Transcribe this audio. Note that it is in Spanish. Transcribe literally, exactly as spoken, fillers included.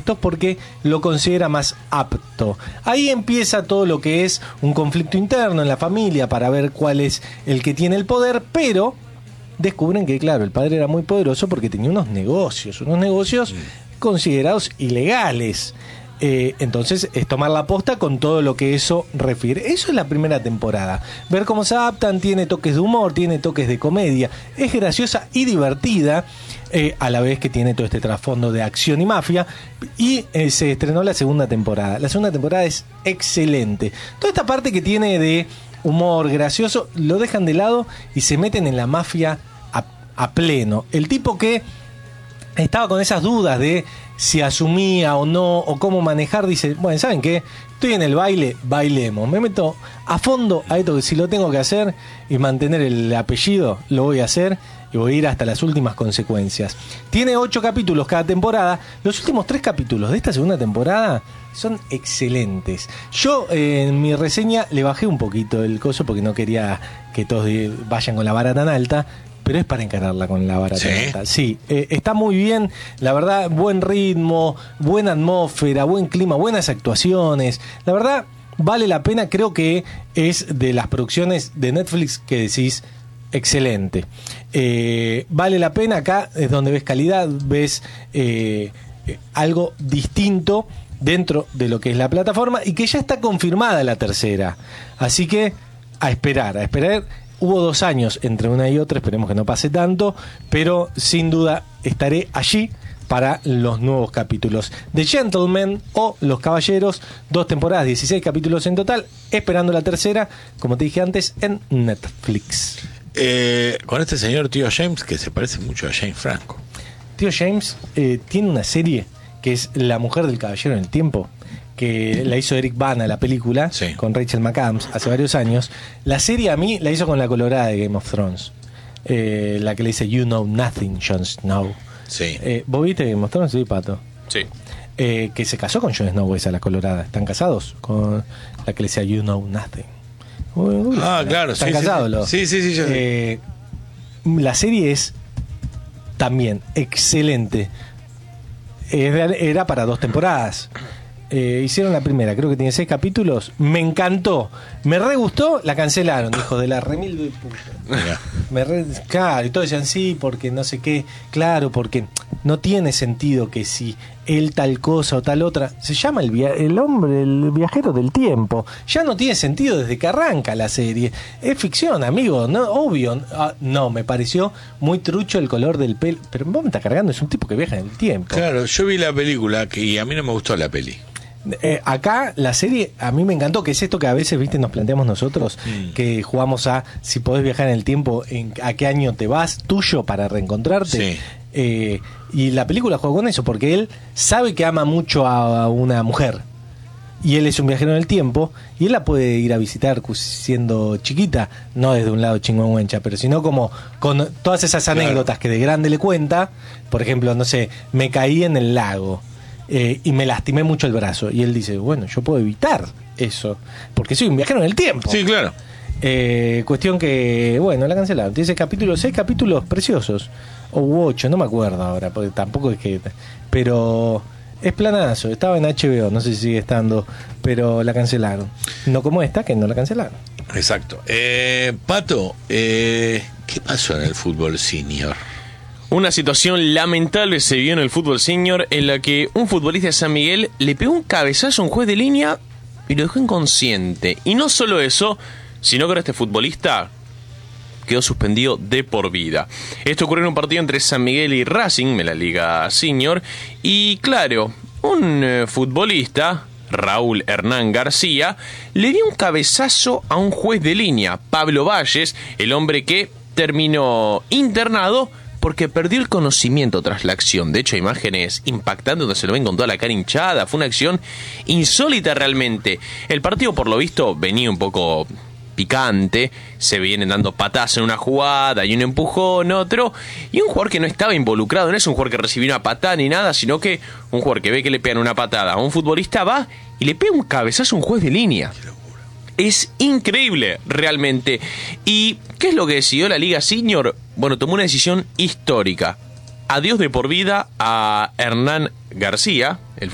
puestos porque lo considera más apto. Ahí empieza todo lo que es un conflicto interno en la familia para ver cuál es el que tiene el poder, pero descubren que, claro, el padre era muy poderoso porque tenía unos negocios, unos negocios mm. considerados ilegales. Eh, entonces es tomar la posta con todo lo que eso refiere. Eso es la primera temporada. Ver cómo se adaptan, tiene toques de humor, tiene toques de comedia, es graciosa y divertida, eh, a la vez que tiene todo este trasfondo de acción y mafia. Y eh, se estrenó la segunda temporada. La segunda temporada es excelente. Toda esta parte que tiene de humor gracioso lo dejan de lado y se meten en la mafia a, a pleno. El tipo que estaba con esas dudas de si asumía o no, o cómo manejar, dice, bueno, ¿saben qué? Estoy en el baile, bailemos. Me meto a fondo a esto, que si lo tengo que hacer y mantener el apellido, lo voy a hacer y voy a ir hasta las últimas consecuencias. Tiene ocho capítulos cada temporada. Los últimos tres capítulos de esta segunda temporada son excelentes. Yo eh, en mi reseña le bajé un poquito el coso porque no quería que todos vayan con la vara tan alta, pero es para encararla con la vara. ¿Sí? Sí, eh, está muy bien, la verdad, buen ritmo, buena atmósfera, buen clima, buenas actuaciones. La verdad, vale la pena, creo que es de las producciones de Netflix que decís, excelente. Eh, vale la pena, acá es donde ves calidad, ves eh, algo distinto dentro de lo que es la plataforma y que ya está confirmada la tercera. Así que a esperar, a esperar. Hubo dos años entre una y otra, esperemos que no pase tanto, pero sin duda estaré allí para los nuevos capítulos de Gentlemen o Los Caballeros, dos temporadas, dieciséis capítulos en total, esperando la tercera, como te dije antes, en Netflix. Eh, con este señor Tío James, que se parece mucho a James Franco. Tío James eh, tiene una serie que es La Mujer del Caballero en el Tiempo, que la hizo Eric Bana, la película, sí, con Rachel McAdams, hace varios años. La serie a mí la hizo con la colorada de Game of Thrones, eh, la que le dice You Know Nothing, Jon Snow. Sí. Eh, ¿Vos viste Game of Thrones? Sí, Pato. Sí. Eh, que se casó con Jon Snow, esa, la colorada. Están casados con la que le decía You Know Nothing. Uy, uy, ah, claro. Están sí, casados sí, los. Sí, sí, sí. Yo eh, la serie es también excelente. Era para dos temporadas. Eh, hicieron la primera, creo que tiene seis capítulos. Me encantó, me re gustó, la cancelaron, hijo de la remil de puta. Me re, claro, y todos decían sí, porque no sé qué. Claro, porque no tiene sentido que si él tal cosa o tal otra. Se llama el, via- el hombre, el viajero del tiempo. Ya no tiene sentido desde que arranca la serie. Es ficción, amigo, no, obvio. Ah, no, me pareció muy trucho el color del pelo. Pero vos me estás cargando, es un tipo que viaja en el tiempo. Claro, yo vi la película que, y a mí no me gustó la peli. Eh, acá la serie a mí me encantó, que es esto que a veces, viste, nos planteamos nosotros, mm. que jugamos a si podés viajar en el tiempo, en a qué año te vas tuyo para reencontrarte. Sí. Eh, y la película juega con eso porque él sabe que ama mucho a, a una mujer y él es un viajero en el tiempo y él la puede ir a visitar siendo chiquita, no desde un lado chingüengüencha, pero sino como con todas esas anécdotas, claro, que de grande le cuenta. Por ejemplo, no sé, me caí en el lago Eh, y me lastimé mucho el brazo. Y él dice, bueno, yo puedo evitar eso porque soy un viajero en el tiempo. Sí, claro. Eh, cuestión que, bueno, la cancelaron. Tiene seis capítulos, seis capítulos preciosos. O ocho, no me acuerdo ahora, porque tampoco es que... Pero es planazo, estaba en H B O, no sé si sigue estando, pero la cancelaron. No como esta, que no la cancelaron. Exacto. Eh, Pato, eh, ¿qué pasó en el fútbol senior? Una situación lamentable se vio en el fútbol senior en la que un futbolista de San Miguel le pegó un cabezazo a un juez de línea y lo dejó inconsciente. Y no solo eso, sino que este futbolista quedó suspendido de por vida. Esto ocurrió en un partido entre San Miguel y Racing, en la Liga Senior. Y claro, un eh, futbolista, Raúl Hernán García, le dio un cabezazo a un juez de línea, Pablo Valles, el hombre que terminó internado porque perdió el conocimiento tras la acción. De hecho, hay imágenes impactantes donde se lo ven con toda la cara hinchada. Fue una acción insólita realmente. El partido, por lo visto, venía un poco picante. Se vienen dando patadas en una jugada y un empujón, otro. Y un jugador que no estaba involucrado. No es un jugador que recibió una patada ni nada, sino que un jugador que ve que le pegan una patada a un futbolista va y le pega un cabezazo a un juez de línea. Es increíble, realmente. ¿Y qué es lo que decidió la Liga Senior? Bueno, tomó una decisión histórica. Adiós de por vida a Hernán García, el